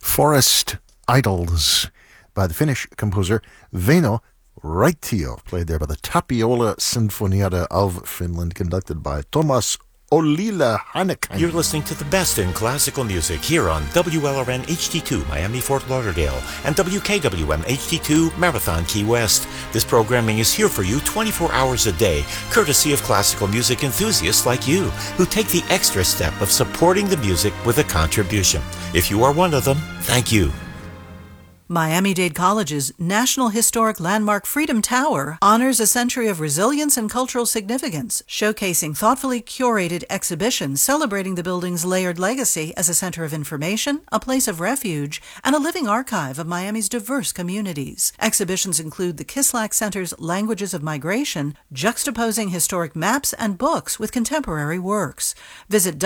Forest Idols by the Finnish composer Väinö Raitio, played there by the Tapiola Sinfonietta of Finland, conducted by Thomas Ollila-Hanakainen. You're listening to the best in classical music here on WLRN HD2 Miami Fort Lauderdale and WKWM HD2 Marathon Key West. This programming is here for you 24 hours a day, courtesy of classical music enthusiasts like you who take the extra step of supporting the music with a contribution. If you are one of them, thank you. Miami-Dade College's National Historic Landmark Freedom Tower honors a century of resilience and cultural significance, showcasing thoughtfully curated exhibitions celebrating the building's layered legacy as a center of information, a place of refuge, and a living archive of Miami's diverse communities. Exhibitions include the Kislak Center's Languages of Migration, juxtaposing historic maps and books with contemporary works. Visit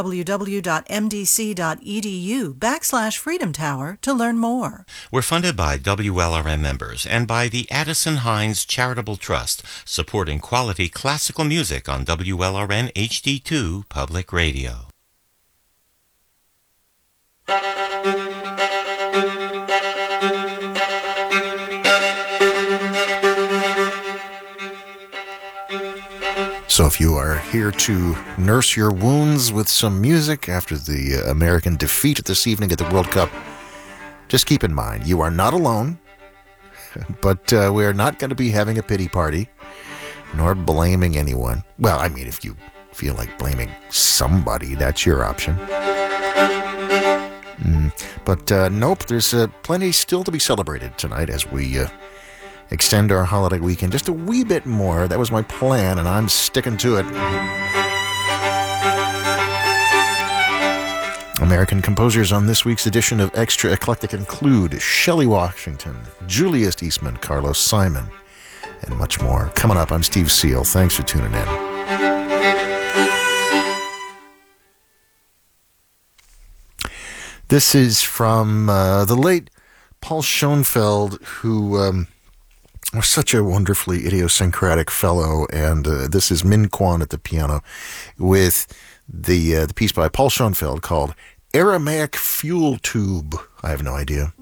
www.mdc.edu/Freedom Tower to learn more. We're funded by WLRN members and by the Addison Hines Charitable Trust, supporting quality classical music on WLRN HD2 Public Radio. So if you are here to nurse your wounds with some music after the American defeat this evening at the World Cup, just keep in mind, you are not alone, but we are not going to be having a pity party, nor blaming anyone. Well, I mean, if you feel like blaming somebody, that's your option. But nope, there's plenty still to be celebrated tonight as we extend our holiday weekend just a wee bit more. That was my plan, and I'm sticking to it. American composers on this week's edition of Extra Eclectic include Shelley Washington, Julius Eastman, Carlos Simon, and much more. Coming up, I'm Steve Seal. Thanks for tuning in. This is from the late Paul Schoenfeld, who was such a wonderfully idiosyncratic fellow, and this is Min Kwon at the piano with the piece by Paul Schoenfeld called Aramaic Fuel Tube. I have no idea.